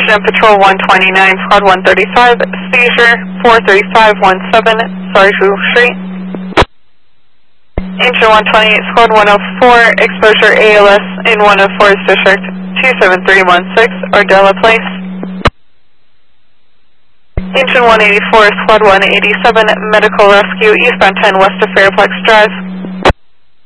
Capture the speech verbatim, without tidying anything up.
Incident Patrol one twenty-nine, Squad one thirty-five, seizure four thirty-five one seven, Sarju Street. Engine one twenty-eight, Squad one oh four, exposure A L S in one oh four's District two seven three one six, Ardella Place. Engine one eighty-four, Squad one eighty-seven, medical rescue eastbound ten west of Fairplex Drive.